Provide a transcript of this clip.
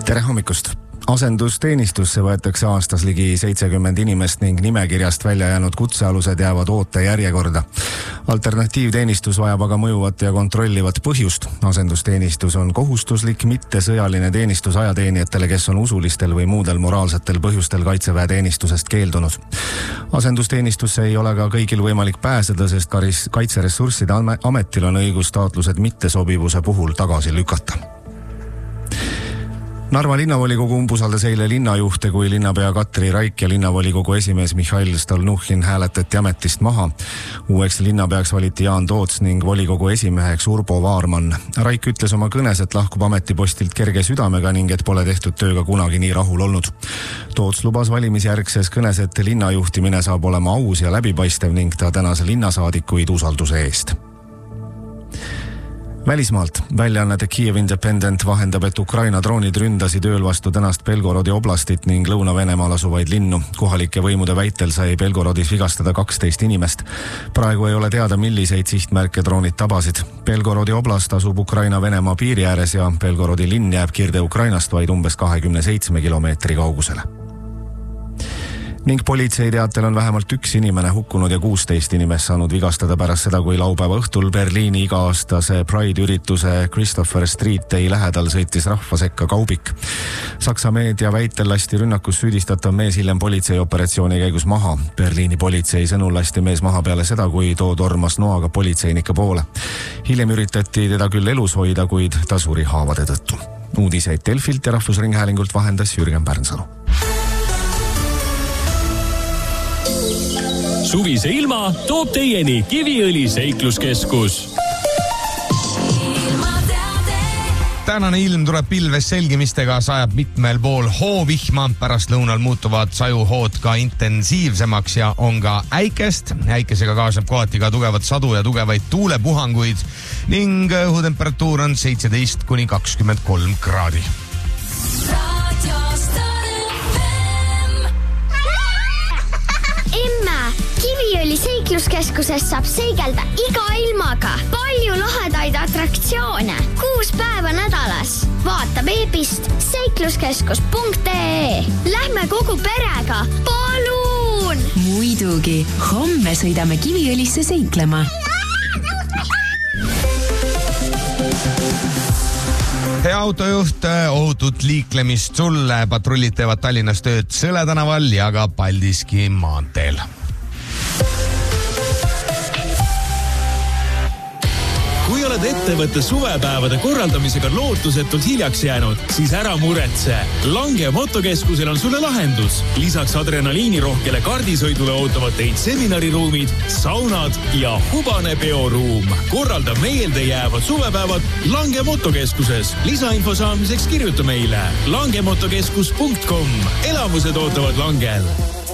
Tere hommikust! Asendusteenistusse võetakse aastas ligi 70 inimest ning nimekirjast välja jäänud kutsealused jäävad ootejärjekorda. Alternatiivteenistus vajab aga mõjuvat ja kontrollivat põhjust. Asendusteenistus on kohustuslik, mitte sõjaline teenistus ajateenijatele, kes on usulistel või muudel moraalsetel põhjustel kaitseväeteenistusest keeldunud. Asendusteenistusse ei ole ka kõigil võimalik pääseda, sest kaitseressursside ametil on õigus taotlused mittesobivuse puhul tagasi lükata. Narva linnavolikogu umbusaldas eile linnajuhte, kui linnapea Katri Raik ja linnavolikogu esimees Mihhail Stalnuhhin hääletati ametist maha. Uueks linnapeaks valiti Jaan Toots ning volikogu esimeheks Urbo Vaarmann. Raik ütles oma kõnes, et lahkub ametipostilt kerge südamega ning et pole tehtud tööga kunagi nii rahul olnud. Toots lubas valimisjärgses kõnes, et linnajuhtimine saab olema aus ja läbipaistev ning ta tänas linnasaadikuid usalduse eest. Välismaalt väljaanne The Kiev Independent vahendab, et Ukraina droonid ründasid ööl vastu tänast Belgorodi oblastit ning Lõuna-Venemaal asuvaid linnu. Kohalike võimude väitel sai Belgorodis vigastada 12 inimest. Praegu ei ole teada, milliseid sihtmärke droonid tabasid. Belgorodi oblast asub Ukraina-Venemaa piiri ääres ja Belgorodi linn jääb Kirde-Ukrainast vaid umbes 27 kilomeetri kaugusele. Ning politsei teatel on vähemalt 1 inimene hukkunud ja 16 inimest saanud vigastada pärast seda, kui laupäeva õhtul Berliini iga-aastase Pride-ürituse Christopher Street Day lähedal sõitis rahva sekka kaubik. Saksa meedia väitel lasti rünnakus süüdistatav mees hiljem politseioperatsiooni käigus maha. Berliini politsei sõnul lasti mees maha peale seda, kui too tormas noaga politseinike poole. Hiljem üritati teda küll elus hoida, kuid ta suri haavade tõttu. Uudiseid Delfilt ja Rahvusringhäälingult vahendas Jürgen Pärnsalu. Suvise ilma toob teieni Kiviõli seikluskeskus. Tänane ilm tuleb pilves selgimistega, sajab mitmel pool hoovihma, pärast lõunal muutuvad sajuhood ka intensiivsemaks ja on ka äikest. Äikesega kaasneb kohati ka tugevat sadu ja tugevaid tuulepuhanguid ning õhutemperatuur on 17–23 kraadi. Kiviõli seikluskeskuses saab seigelda iga ilmaga. Palju lahedaid atraktsioone. 6 päeva nädalas. Vaata veebist seikluskeskus.ee. Lähme kogu perega. Palun! Muidugi. Homme sõidame Kiviõlisse seiklema. Hea autojuht, ohutut liiklemist sulle. Patrullid teevad Tallinnas tööd Sõle tänaval ja ka Paldiski maanteel. Kui oled ettevõtte suvepäevade korraldamisega lootusetult hiljaks jäänud, siis ära muretse. Lange motokeskusel on sulle lahendus. Lisaks adrenaliinirohkele kardisõidule ootavad teid seminariruumid, saunad ja hubane peoruum. Korralda meeldejäävad suvepäevad Lange motokeskuses. Lisainfo saamiseks kirjuta meile langemotokeskus.com. Elamused ootavad Langel.